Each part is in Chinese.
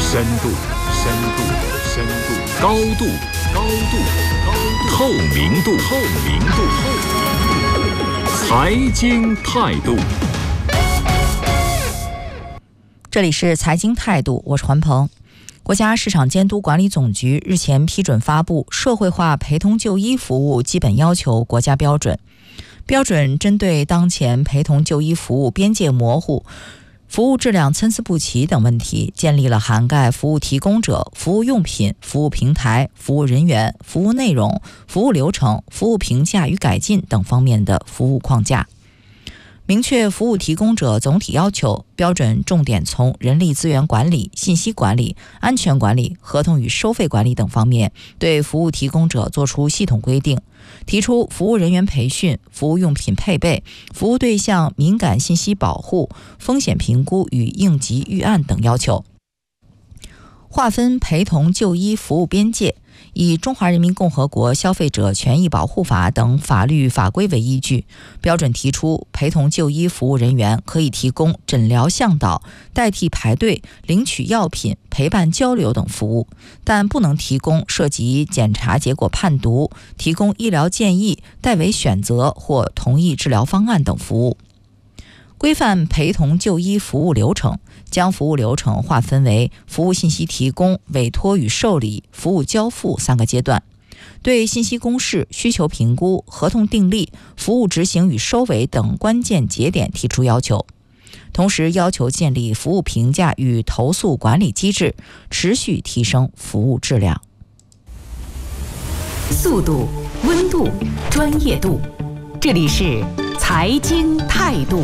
深度，深度，深度，高度，高度，高度，透明度，透明度，透明度，财经态度。 这里是财经态度，我是环鹏。国家市场监督管理总局日前批准发布《社会化陪同就医服务基本要求》国家标准。标准针对当前陪同就医服务边界模糊、服务质量参差不齐等问题，建立了涵盖服务提供者、服务用品、服务平台、服务人员、服务内容、服务流程、服务评价与改进等方面的服务框架。明确服务提供者总体要求，标准重点从人力资源管理、信息管理、安全管理、合同与收费管理等方面对服务提供者作出系统规定，提出服务人员培训、服务用品配备、服务对象敏感信息保护、风险评估与应急预案等要求。划分陪同就医服务边界，以《中华人民共和国消费者权益保护法》等法律法规为依据，标准提出陪同就医服务人员可以提供诊疗向导、代替排队、领取药品、陪伴交流等服务，但不能提供涉及检查结果判读、提供医疗建议、代为选择或同意治疗方案等服务。规范陪同就医服务流程，将服务流程划分为服务信息提供、委托与受理、服务交付3个阶段，对信息公示、需求评估、合同订立、服务执行与收尾等关键节点提出要求。同时要求建立服务评价与投诉管理机制，持续提升服务质量。 速度、温度、专业度，这里是财经态度。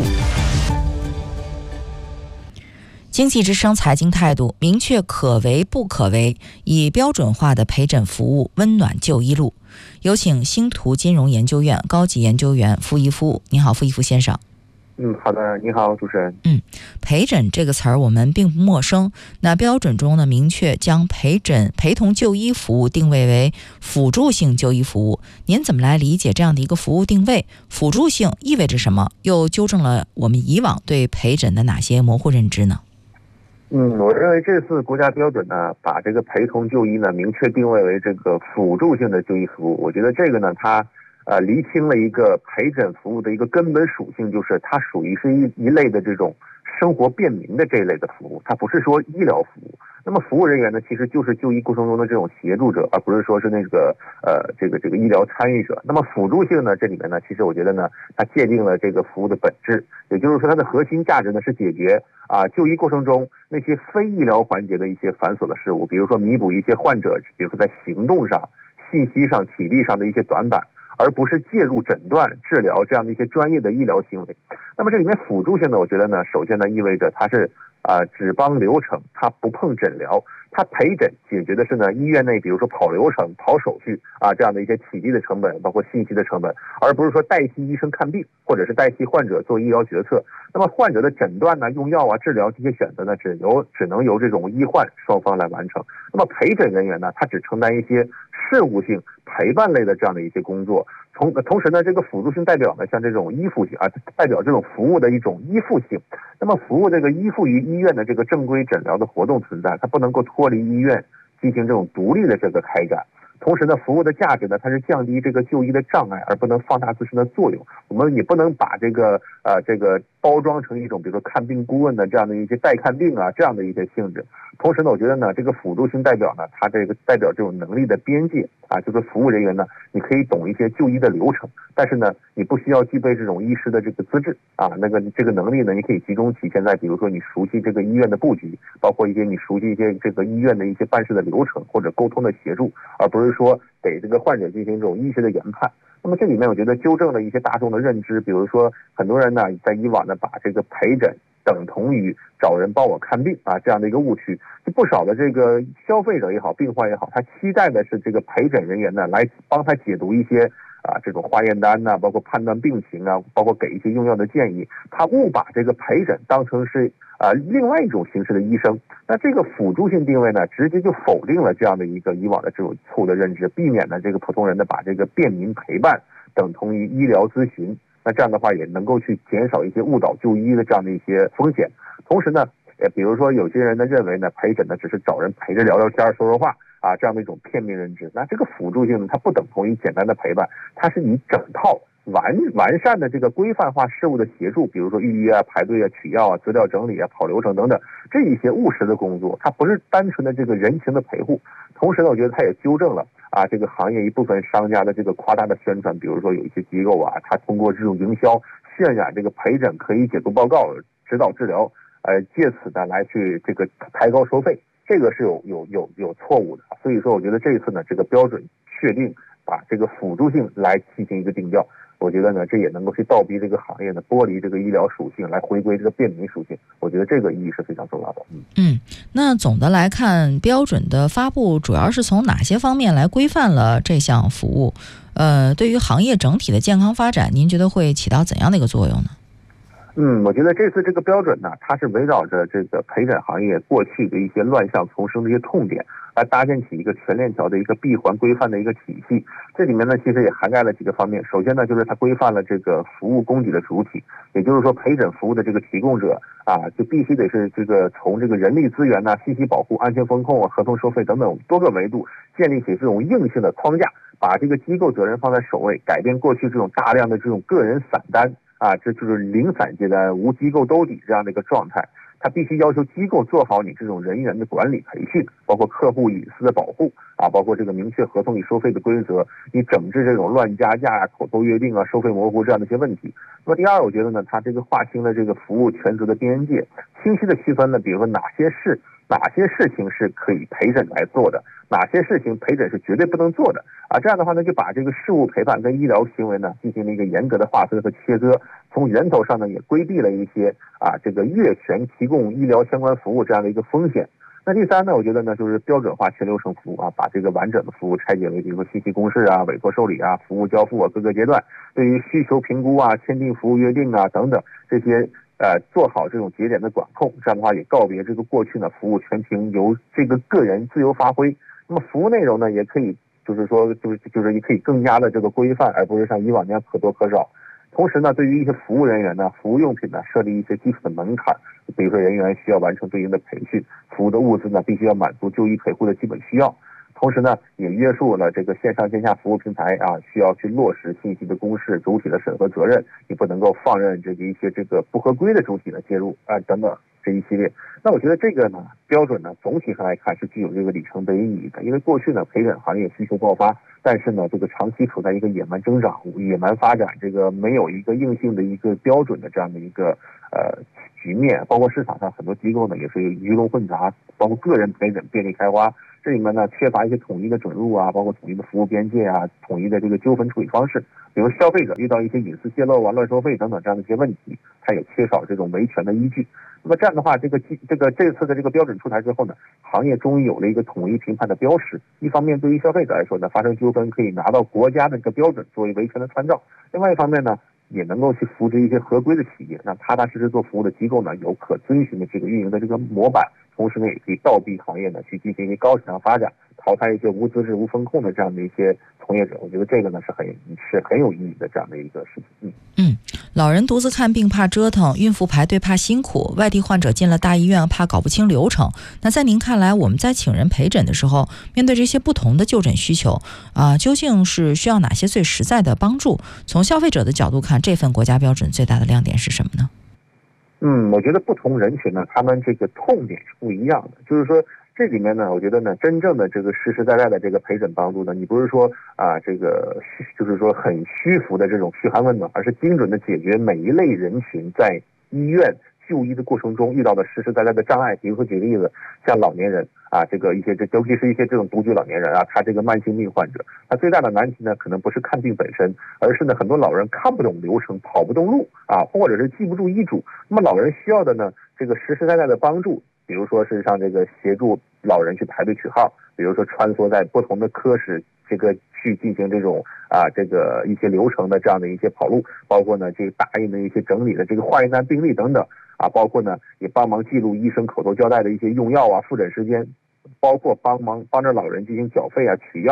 经济之声财经态度，明确可为不可为，以标准化的陪诊服务温暖就医路。有请星图金融研究院高级研究员傅一夫。你好，傅一夫先生。 好的，你好，主持人。 陪诊这个词儿我们并不陌生。那标准中呢，明确将陪同就医服务定位为辅助性就医服务。您怎么来理解这样的一个服务定位？辅助性意味着什么？又纠正了我们以往对陪诊的哪些模糊认知呢？ 我认为这次国家标准呢，把这个陪同就医呢明确定位为这个辅助性的就医服务。我觉得这个呢，它厘清了一个陪诊服务的一个根本属性，就是它属于是一类的这种生活便民的这一类的服务，它不是说医疗服务。那么服务人员呢，其实就是就医过程中的这种协助者，而不是说是那个这个医疗参与者。那么辅助性呢，这里面呢，其实我觉得呢，它界定了这个服务的本质，也就是说它的核心价值呢是解决就医过程中那些非医疗环节的一些繁琐的事务，比如说弥补一些患者，比如说在行动上、信息上、体力上的一些短板，而不是介入诊断、治疗这样的一些专业的医疗行为。那么这里面辅助性呢，我觉得呢，首先呢，意味着它是只帮流程，它不碰诊疗，它陪诊解决的是呢医院内比如说跑流程、跑手续这样的一些体力的成本，包括信息的成本，而不是说代替医生看病，或者是代替患者做医疗决策。那么患者的诊断呢、用药治疗这些选择呢，只能由这种医患双方来完成。那么陪诊人员呢，他只承担一些事务性陪伴类的这样的一些工作。同时呢，这个辅助性代表呢，像这种依附性代表这种服务的一种依附性。那么服务这个依附于医院的这个正规诊疗的活动存在，它不能够脱离医院进行这种独立的这个开展。同时呢，服务的价值呢，它是降低这个就医的障碍，而不能放大自身的作用。我们也不能把这个包装成一种比如说看病顾问的这样的一些代看病这样的一些性质。同时呢，我觉得呢，这个辅助性代表呢，它这个代表这种能力的边界就是服务人员呢，你可以懂一些就医的流程，但是呢，你不需要具备这种医师的这个资质这个能力呢，你可以集中体现在比如说你熟悉这个医院的布局，包括一些你熟悉一些这个医院的一些办事的流程或者沟通的协助，而不是说给这个患者进行这种医学的研判。那么这里面我觉得纠正了一些大众的认知，比如说很多人呢在以往呢把这个陪诊等同于找人帮我看病这样的一个误区。不少的这个消费者也好，病患也好，他期待的是这个陪诊人员呢来帮他解读一些这种化验单包括判断病情包括给一些用药的建议。他误把这个陪诊当成是另外一种形式的医生。那这个辅助性定位呢，直接就否定了这样的一个以往的这种错误的认知，避免了这个普通人呢把这个便民陪伴等同于医疗咨询。那这样的话也能够去减少一些误导就医的这样的一些风险。同时呢， 比如说有些人呢认为呢陪诊呢只是找人陪着聊聊天说说话啊，这样的一种片面认知。那这个辅助性呢，它不等同于简单的陪伴，它是以整套完善的这个规范化事务的协助，比如说预约啊、排队啊、取药啊、资料整理啊、跑流程等等这一些务实的工作，它不是单纯的这个人情的陪护。同时呢，我觉得它也纠正了啊这个行业一部分商家的这个夸大的宣传，比如说有一些机构啊，它通过这种营销渲染这个陪诊可以解读报告、指导治疗，借此呢来去这个抬高收费，这个是有错误的。所以说，我觉得这一次呢，这个标准确定把这个辅助性来进行一个定调，我觉得呢，这也能够去倒逼这个行业呢剥离这个医疗属性，来回归这个便民属性。我觉得这个意义是非常重要的。 那总的来看，标准的发布主要是从哪些方面来规范了这项服务？对于行业整体的健康发展，您觉得会起到怎样的一个作用呢？ 我觉得这次这个标准呢，它是围绕着这个陪诊行业过去的一些乱象丛生的一些痛点，来搭建起一个全链条的一个闭环规范的一个体系。这里面呢，其实也涵盖了几个方面。首先呢，就是它规范了这个服务供给的主体，也就是说陪诊服务的这个提供者啊，就必须得是这个从这个人力资源呐、信息保护、安全风控啊、合同收费等等多个维度建立起这种硬性的框架，把这个机构责任放在首位，改变过去这种大量的这种个人散单啊，这就是零散接单、无机构兜底这样的一个状态。它必须要求机构做好你这种人员的管理培训，包括客户隐私的保护啊，包括这个明确合同与收费的规则，你整治这种乱加价、口头约定啊、收费模糊这样的一些问题。那么第二，我觉得呢，它这个划清了这个服务权责的边界，清晰的区分了，比如说哪些事情是可以陪诊来做的，哪些事情陪诊是绝对不能做的啊。这样的话呢，就把这个事务陪伴跟医疗行为呢进行了一个严格的划分和切割，从源头上呢也规避了一些这个越权提供医疗相关服务这样的一个风险。那第三呢，我觉得呢就是标准化全流程服务啊，把这个完整的服务拆解为比如说信息公示啊、委托受理啊、服务交付啊各个阶段，对于需求评估啊、签订服务约定啊等等这些做好这种节点的管控。这样的话也告别这个过去呢服务全凭由这个个人自由发挥。那么服务内容呢也可以就是也可以更加的这个规范，而不是像以往那样可多可少。同时呢，对于一些服务人员呢、服务用品呢，设立一些基础的门槛，比如说人员需要完成对应的培训，服务的物资呢必须要满足就医陪护的基本需要。同时呢，也约束了这个线上线下服务平台啊，需要去落实信息的公示、主体的审核责任，你不能够放任这个一些这个不合规的主体的介入啊等等这一系列。那我觉得这个呢标准呢总体上来看是具有这个里程碑意义的，因为过去呢陪诊行业需求爆发，但是呢这个长期处在一个野蛮增长、野蛮发展，这个没有一个硬性的一个标准的这样的一个局面，包括市场上很多机构呢也是鱼龙混杂，包括个人陪诊遍地开花。这里面呢缺乏一些统一的准入啊，包括统一的服务边界啊，统一的这个纠纷处理方式。比如消费者遇到一些隐私泄露啊、乱收费等等这样的一些问题，它也缺少这种维权的依据。那么这样的话，这次的这个标准出台之后呢，行业终于有了一个统一评判的标识。一方面，对于消费者来说呢，发生纠纷可以拿到国家的这个标准作为维权的参照；另外一方面呢，也能够去扶植一些合规的企业，让踏踏实实做服务的机构呢有可遵循的这个运营的这个模板。同时呢，也可以倒逼行业呢去进行一个高质量发展，淘汰一些无资质、无风控的这样的一些从业者。我觉得这个呢是很有意义的这样的一个事情。 老人独自看病怕折腾，孕妇排队怕辛苦，外地患者进了大医院怕搞不清流程。那在您看来，我们在请人陪诊的时候，面对这些不同的就诊需求究竟是需要哪些最实在的帮助？从消费者的角度看，这份国家标准最大的亮点是什么呢？ 我觉得不同人群呢，他们这个痛点是不一样的。就是说，这里面呢，我觉得呢，真正的这个实实在在的这个陪诊帮助呢，你不是说这个就是说很虚浮的这种嘘寒问暖，而是精准的解决每一类人群在医院就医的过程中遇到的实实在在的障碍。比如说举例子，像老年人这个尤其是一些这种独居老年人他这个慢性病患者，他最大的难题呢，可能不是看病本身，而是呢很多老人看不懂流程、跑不动路或者是记不住医嘱。那么老人需要的呢，这个实实在在的帮助，比如说是像这个协助老人去排队取号，比如说穿梭在不同的科室这个去进行这种这个一些流程的这样的一些跑路，包括呢这个打印的一些整理的这个化验单病历等等包括呢也帮忙记录医生口头交代的一些用药复诊时间，包括帮着老人进行缴费取药，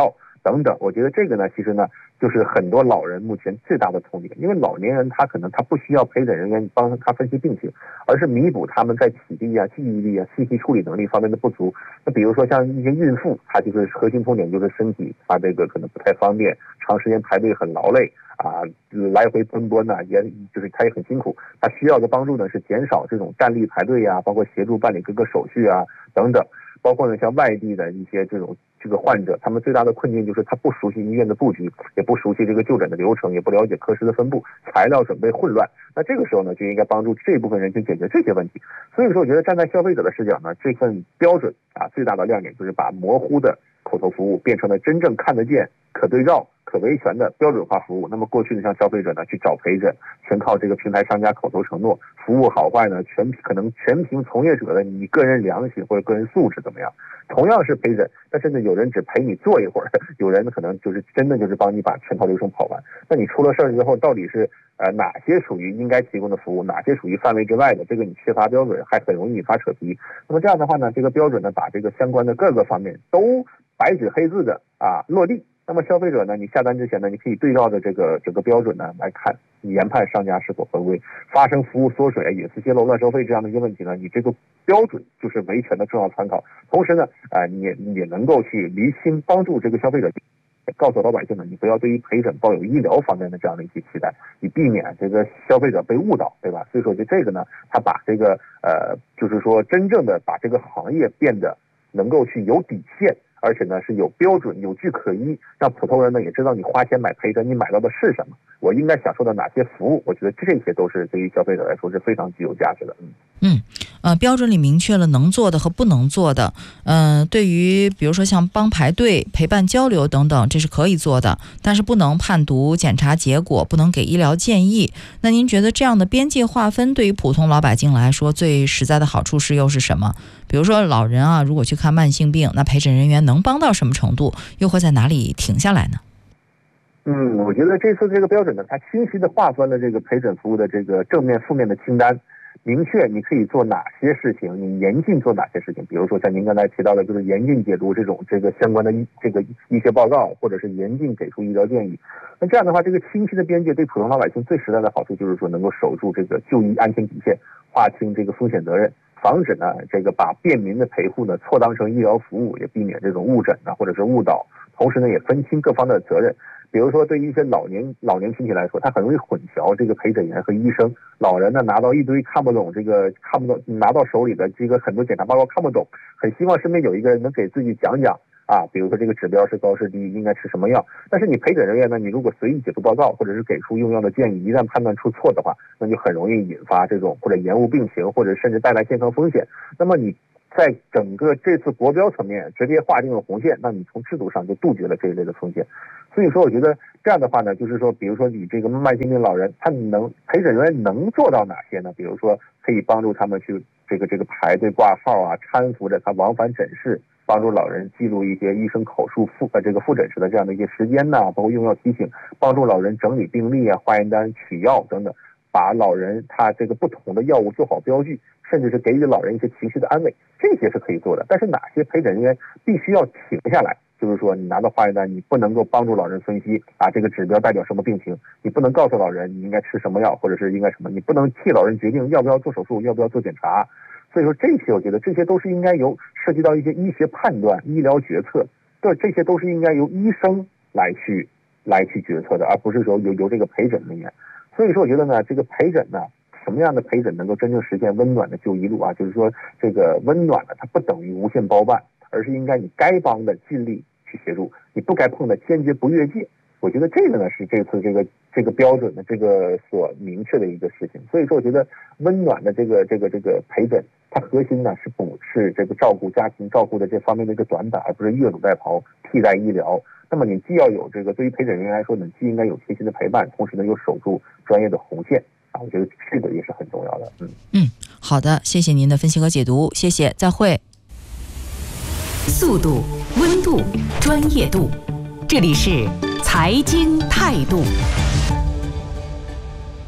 等等。我觉得这个呢，其实呢，就是很多老人目前最大的痛点，因为老年人他可能他不需要陪诊人员帮他分析病情，而是弥补他们在体力啊、记忆力啊、信息处理能力方面的不足。那比如说像一些孕妇，她就是核心痛点就是身体她这个可能不太方便，长时间排队很劳累啊，来回奔波呢，也就是她也很辛苦。她需要的帮助呢是减少这种站立排队啊，包括协助办理各个手续啊等等。包括呢，像外地的一些这个患者，他们最大的困境就是他不熟悉医院的布局，也不熟悉这个就诊的流程，也不了解科室的分布，材料准备混乱。那这个时候呢，就应该帮助这部分人去解决这些问题。所以说，我觉得站在消费者的视角呢，这份标准啊，最大的亮点就是把模糊的口头服务变成了真正看得见、可对照、可维权的标准化服务。那么过去呢，像消费者呢去找陪诊，全靠这个平台商家口头承诺，服务好坏呢可能全凭从业者的你个人良心或者个人素质怎么样。同样是陪诊，但是呢，有人只陪你坐一会儿，有人可能就是真的就是帮你把全套流程跑完。那你出了事儿之后，到底是哪些属于应该提供的服务，哪些属于范围之外的，这个你缺乏标准，还很容易引发扯皮。那么这样的话呢，这个标准呢，把这个相关的各个方面都白纸黑字的落地。那么消费者呢，你下单之前呢，你可以对照着这个标准呢来看，你研判商家是否合规。发生服务缩水、隐私泄露、乱收费这样的一些问题呢，你这个标准就是维权的重要参考。同时呢，你也能够去厘清，帮助这个消费者，告诉老百姓呢，你不要对于陪诊抱有医疗方面的这样的一些期待，你避免这个消费者被误导，对吧？所以说，就这个呢，他把这个就是说真正的把这个行业变得能够去有底线。而且呢是有标准、有据可依，让普通人呢也知道你花钱买陪诊，你买到的是什么，我应该享受到哪些服务。我觉得这些都是对于消费者来说是非常具有价值的。 标准里明确了能做的和不能做的。对于比如说像帮排队、陪伴交流等等，这是可以做的，但是不能判读检查结果，不能给医疗建议。那您觉得这样的边界划分对于普通老百姓来说最实在的好处是又是什么？比如说老人啊，如果去看慢性病，那陪诊人员能帮到什么程度，又会在哪里停下来呢？ 我觉得这次这个标准呢，它清晰地划分了这个陪诊服务的这个正面、负面的清单，明确你可以做哪些事情，你严禁做哪些事情。比如说像您刚才提到的，就是严禁解读这个相关的这个医学报告，或者是严禁给出医疗建议。那这样的话，这个清晰的边界对普通老百姓最实在的好处就是说，能够守住这个就医安全底线，划清这个风险责任。防止呢这个把便民的陪护呢错当成医疗服务，也避免这种误诊或者是误导。同时呢，也分清各方的责任。比如说对于一些老年亲戚来说，他很容易混淆这个陪诊员和医生。老人呢拿到一堆看不懂拿到手里的这个很多检查报告看不懂，很希望身边有一个人能给自己讲讲比如说这个指标是高是低，应该吃什么药。但是你陪诊人员呢，你如果随意解读报告，或者是给出用药的建议，一旦判断出错的话，那就很容易引发这种或者延误病情，或者甚至带来健康风险。那么你在整个这次国标层面直接划定了红线，那你从制度上就杜绝了这一类的风险。所以说我觉得这样的话呢，就是说比如说你这个慢性病老人，他陪诊人员能做到哪些呢？比如说可以帮助他们去这个排队挂号搀扶着他往返诊室，帮助老人记录一些医生口述复诊时的这样的一些时间包括用药提醒，帮助老人整理病历化验单、取药等等，把老人他这个不同的药物做好标记，甚至是给予老人一些情绪的安慰，这些是可以做的。但是哪些陪诊人员必须要停下来，就是说你拿到化验单，你不能够帮助老人分析这个指标代表什么病情，你不能告诉老人你应该吃什么药，或者是应该什么，你不能替老人决定要不要做手术，要不要做检查。所以说这些我觉得这些都是应该由涉及到一些医学判断、医疗决策，这些都是应该由医生来去决策的，而不是说由这个陪诊人员。所以说我觉得呢，这个陪诊呢，什么样的陪诊能够真正实现温暖的就医路就是说这个温暖呢，它不等于无限包办，而是应该你该帮的尽力去协助，你不该碰的坚决不越界。我觉得这个呢是这次这个标准的这个所明确的一个事情。所以说我觉得温暖的这个陪诊，它核心呢是补是这个照顾家庭照顾的这方面的一个短板，而不是越俎代庖替代医疗。那么你既要有这个对于陪诊人员来说呢，既应该有贴心的陪伴，同时呢又守住专业的红线我觉得这个也是很重要的。 好的，谢谢您的分析和解读，谢谢，再会。 速度、温度、专业度，这里是财经态度。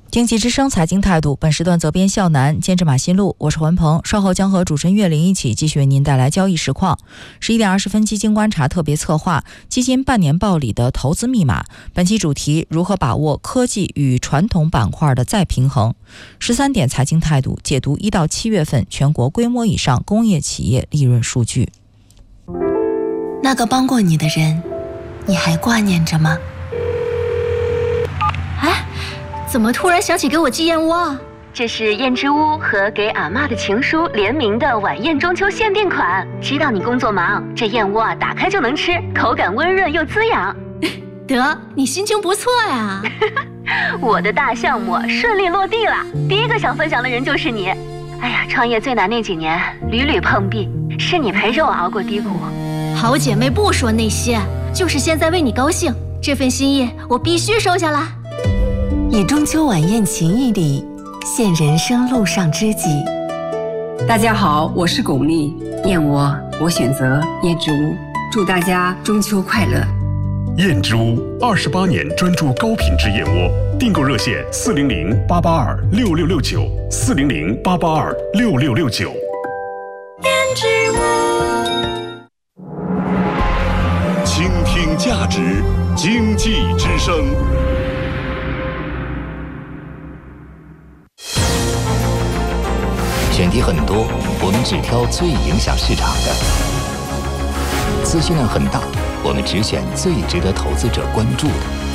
经济之声财经态度，本时段责编笑南，监制马新路，我是环鹏。稍后将和主持人岳玲一起继续为您带来交易实况。11点20分，基金观察特别策划基金半年报里的投资密码。本期主题：如何把握科技与传统板块的再平衡。13点财经态度，解读1到7月份全国规模以上工业企业利润数据。 那个帮过你的人，你还挂念着吗？ 哎，怎么突然想起给我寄燕窝啊？ 这是燕之屋和给阿嬷的情书联名的晚宴中秋限定款。知道你工作忙，这燕窝打开就能吃，口感温润又滋养。 得，你心情不错呀。 我的大项目顺利落地了，第一个想分享的人就是你。哎呀，创业最难那几年屡屡碰壁，是你陪着我熬过低谷。 好姐妹不说那些，就是现在为你高兴，这份心意我必须收下来。 以中秋晚宴情谊里现人生路上知己。 大家好，我是巩俐，燕窝我选择燕之屋，祝大家中秋快乐。 燕之屋28年专注高品质燕窝，订购热线400-882-6669，400-882-6669。 燕之屋， 倾听价值，经济之声。 选题很多，我们只挑最影响市场的。资讯量很大，我们只选最值得投资者关注的。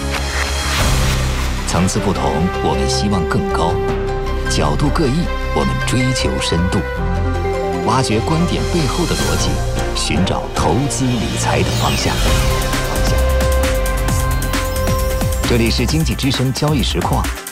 层次不同，我们希望更高；角度各异，我们追求深度。挖掘观点背后的逻辑，寻找投资理财的方向。这里是经济之声交易实况，